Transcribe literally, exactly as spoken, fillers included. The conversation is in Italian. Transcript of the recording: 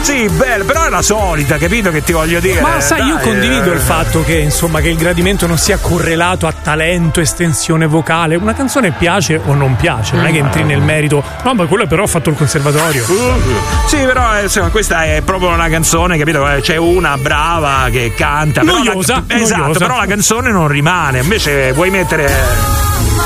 Sì, bello, però è la solita, capito che ti voglio dire? Ma sai, Dai, io condivido eh. il fatto che insomma che il gradimento non sia correlato a talento, estensione vocale. Una canzone piace o non piace, non è che entri nel merito. No, ma quello però ha fatto il conservatorio. Sì, però eh, insomma, questa è proprio una canzone, capito? C'è una brava che canta, però Noiosa, la, esatto, noiosa. però la canzone non rimane. Invece vuoi mettere